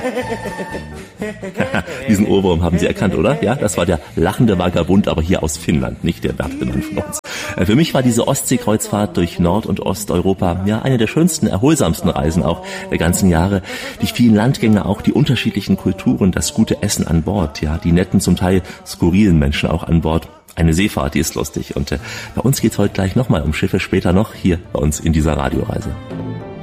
Diesen Ohrwurm haben Sie erkannt, oder? Ja, das war der lachende Vagabund, aber hier aus Finnland, nicht der Bergmann von uns. Für mich war diese Ostseekreuzfahrt durch Nord- und Osteuropa ja eine der schönsten, erholsamsten Reisen auch der ganzen Jahre. Die vielen Landgänge, auch die unterschiedlichen Kulturen, das gute Essen an Bord, ja, die netten, zum Teil skurrilen Menschen auch an Bord. Eine Seefahrt, die ist lustig. Und bei uns geht's heute gleich nochmal um Schiffe, später noch hier bei uns in dieser Radioreise.